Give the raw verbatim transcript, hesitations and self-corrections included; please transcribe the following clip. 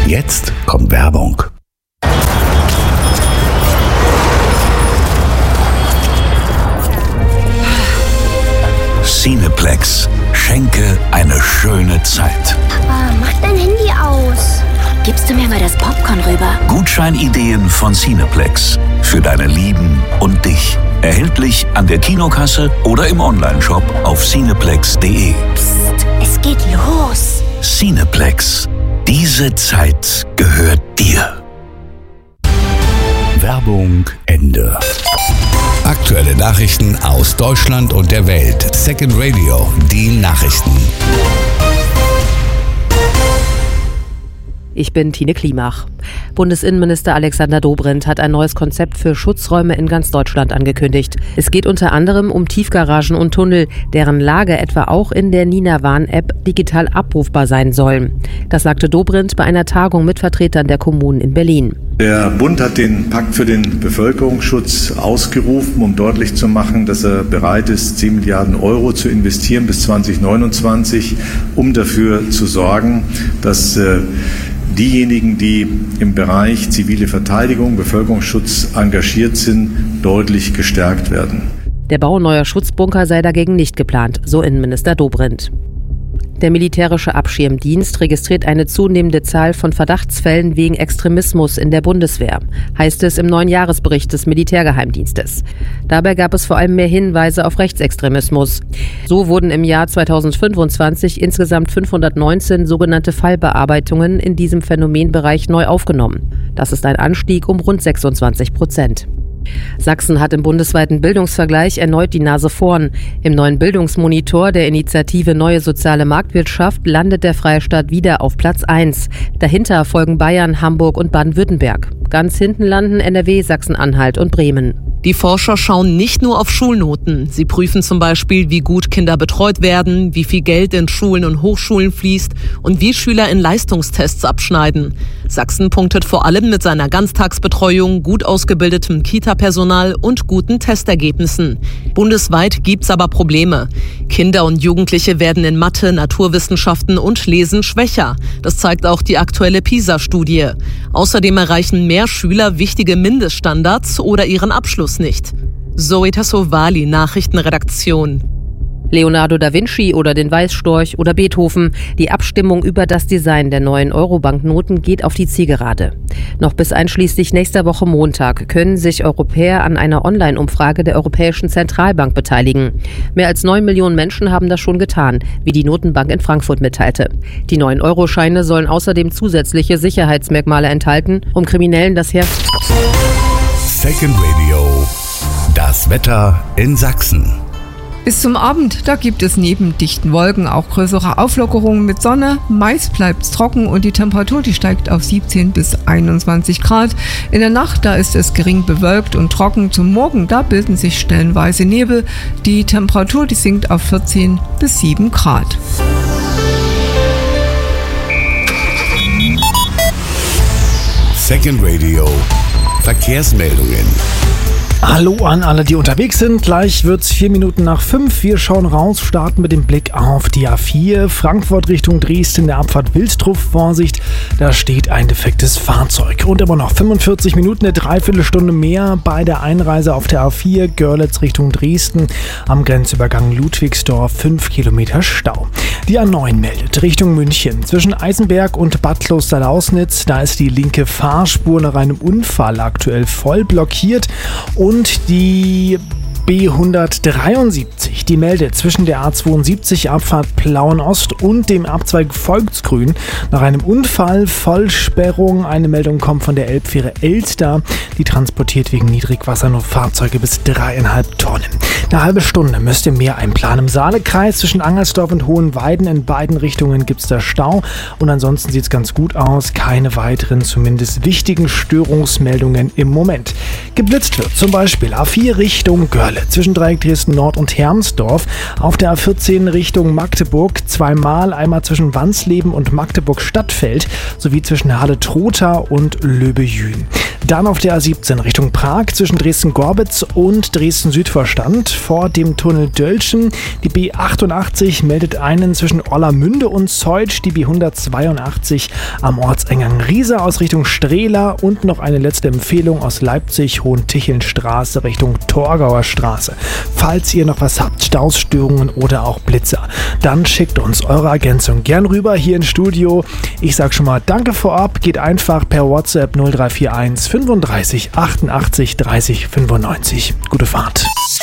Jetzt kommt Werbung. Cineplex. Schenke eine schöne Zeit. Papa, mach dein Handy aus. Gibst du mir mal das Popcorn rüber? Gutscheinideen von Cineplex. Für deine Lieben und dich. Erhältlich an der Kinokasse oder im Onlineshop auf cineplex punkt de. Psst, es geht los. Cineplex. Diese Zeit gehört dir. Werbung Ende. Aktuelle Nachrichten aus Deutschland und der Welt. Second Radio, die Nachrichten. Ich bin Tine Klimach. Bundesinnenminister Alexander Dobrindt hat ein neues Konzept für Schutzräume in ganz Deutschland angekündigt. Es geht unter anderem um Tiefgaragen und Tunnel, deren Lage etwa auch in der Nina-Warn-App digital abrufbar sein soll. Das sagte Dobrindt bei einer Tagung mit Vertretern der Kommunen in Berlin. Der Bund hat den Pakt für den Bevölkerungsschutz ausgerufen, um deutlich zu machen, dass er bereit ist, zehn Milliarden Euro zu investieren bis zwanzig neunundzwanzig, um dafür zu sorgen, dass äh, diejenigen, die im Bereich zivile Verteidigung, Bevölkerungsschutz engagiert sind, deutlich gestärkt werden. Der Bau neuer Schutzbunker sei dagegen nicht geplant, so Innenminister Dobrindt. Der militärische Abschirmdienst registriert eine zunehmende Zahl von Verdachtsfällen wegen Extremismus in der Bundeswehr, heißt es im neuen Jahresbericht des Militärgeheimdienstes. Dabei gab es vor allem mehr Hinweise auf Rechtsextremismus. So wurden im Jahr zweitausendfünfundzwanzig insgesamt fünfhundertneunzehn sogenannte Fallbearbeitungen in diesem Phänomenbereich neu aufgenommen. Das ist ein Anstieg um rund sechsundzwanzig Prozent. Sachsen hat im bundesweiten Bildungsvergleich erneut die Nase vorn. Im neuen Bildungsmonitor der Initiative Neue Soziale Marktwirtschaft landet der Freistaat wieder auf Platz eins. Dahinter folgen Bayern, Hamburg und Baden-Württemberg. Ganz hinten landen N R W, Sachsen-Anhalt und Bremen. Die Forscher schauen nicht nur auf Schulnoten. Sie prüfen zum Beispiel, wie gut Kinder betreut werden, wie viel Geld in Schulen und Hochschulen fließt und wie Schüler in Leistungstests abschneiden. Sachsen punktet vor allem mit seiner Ganztagsbetreuung, gut ausgebildetem Kita-Personal und guten Testergebnissen. Bundesweit gibt's aber Probleme. Kinder und Jugendliche werden in Mathe, Naturwissenschaften und Lesen schwächer. Das zeigt auch die aktuelle PISA-Studie. Außerdem erreichen mehr Schüler wichtige Mindeststandards oder ihren Abschluss nicht. Zoe Tassovali, Nachrichtenredaktion. Leonardo da Vinci oder den Weißstorch oder Beethoven. Die Abstimmung über das Design der neuen Euro-Banknoten geht auf die Zielgerade. Noch bis einschließlich nächster Woche Montag können sich Europäer an einer Online-Umfrage der Europäischen Zentralbank beteiligen. Mehr als neun Millionen Menschen haben das schon getan, wie die Notenbank in Frankfurt mitteilte. Die neuen Euroscheine sollen außerdem zusätzliche Sicherheitsmerkmale enthalten, um Kriminellen das Her... Second Radio. Das Wetter in Sachsen. Bis zum Abend, da gibt es neben dichten Wolken auch größere Auflockerungen mit Sonne. Meist bleibt es trocken und die Temperatur, die steigt auf siebzehn bis einundzwanzig Grad. In der Nacht, da ist es gering bewölkt und trocken. Zum Morgen, da bilden sich stellenweise Nebel. Die Temperatur, die sinkt auf vierzehn bis sieben Grad. Second Radio. Verkehrsmeldungen. Hallo an alle, die unterwegs sind. Gleich wird's vier Minuten nach fünf. Wir schauen raus, starten mit dem Blick auf die A vier. Frankfurt Richtung Dresden, der Abfahrt Wilstrup. Vorsicht, da steht ein defektes Fahrzeug. Und immer noch fünfundvierzig Minuten, eine Dreiviertelstunde mehr bei der Einreise auf der A vier. Görlitz Richtung Dresden. Am Grenzübergang Ludwigsdorf fünf Kilometer Stau. Die A neun meldet Richtung München. Zwischen Eisenberg und Bad Klosterlausnitz, da ist die linke Fahrspur nach einem Unfall aktuell voll blockiert. Und die B hundertdreiundsiebzig, die meldet zwischen der A zweiundsiebzig Abfahrt Plauen-Ost und dem Abzweig Volksgrün nach einem Unfall, Vollsperrung. Eine Meldung kommt von der Elbfähre Elster. Die transportiert wegen Niedrigwasser nur Fahrzeuge bis dreieinhalb Tonnen. Eine halbe Stunde müsst ihr mehr einplanen. Im Saalekreis zwischen Angelsdorf und Hohenweiden in beiden Richtungen gibt es da Stau. Und ansonsten sieht es ganz gut aus. Keine weiteren, zumindest wichtigen Störungsmeldungen im Moment. Geblitzt wird zum Beispiel A vier Richtung Görlitz. Stelle zwischen Dreieck Dresden Nord und Hermsdorf. Auf der A vierzehn Richtung Magdeburg zweimal, einmal zwischen Wansleben und Magdeburg Stadtfeld sowie zwischen Halle-Trotha und Löbejün. Dann auf der A siebzehn Richtung Prag zwischen Dresden-Gorbitz und Dresden-Südvorstand vor dem Tunnel Dölschen. Die B achtundachtzig meldet einen zwischen Orlamünde und Zeutsch, die B hundertzweiundachtzig am Ortseingang Riesa aus Richtung Strehla und noch eine letzte Empfehlung aus Leipzig, Hohentichelnstraße Richtung Torgauer Straße. Falls ihr noch was habt, Stausstörungen oder auch Blitzer, dann schickt uns eure Ergänzung gern rüber hier ins Studio. Ich sag schon mal danke vorab, geht einfach per WhatsApp null drei vier eins fünfunddreißig achtundachtzig dreißig fünfundneunzig. Gute Fahrt.